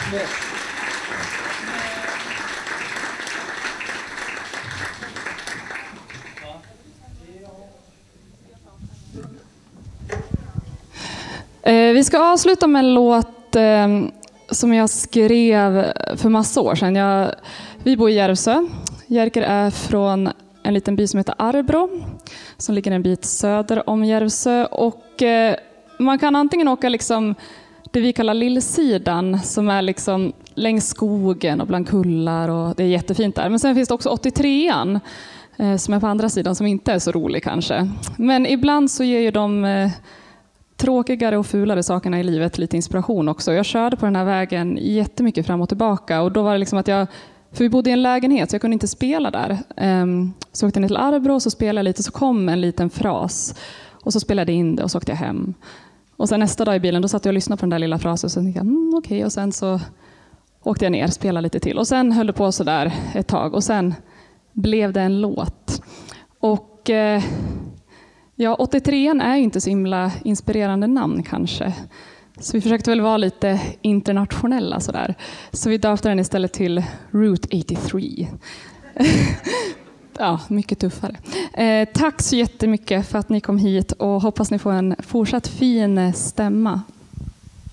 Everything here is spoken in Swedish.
Vi ska avsluta med en låt som jag skrev för massa år sedan. Vi bor i Järvsö. Jerker är från en liten by som heter Arbro, som ligger en bit söder om Järvsö. Och man kan antingen åka liksom det vi kallar Lillsidan, som är liksom längs skogen och bland kullar, och det är jättefint där. Men sen finns det också 83an som är på andra sidan, som inte är så rolig kanske. Men ibland så ger ju de tråkigare och fulare sakerna i livet lite inspiration också. Jag körde på den här vägen jättemycket fram och tillbaka, och då var det liksom att för vi bodde i en lägenhet så jag kunde inte spela där. Så åkte jag ner till Arbro och så spelade jag lite, så kom en liten fras och så spelade jag in det och så åkte jag hem. Och sen nästa dag i bilen då satt jag och lyssnade på den där lilla frasen och så tänkte jag okej. Och sen så åkte jag ner, spelade lite till och sen höll det på så där ett tag och sen blev det en låt. Och 83an är inte så himla inspirerande namn kanske. Så vi försökte väl vara lite internationella sådär. Så vi döpte den istället till Route 83. Ja, mycket tuffare. Tack så jättemycket för att ni kom hit och hoppas ni får en fortsatt fin stämma.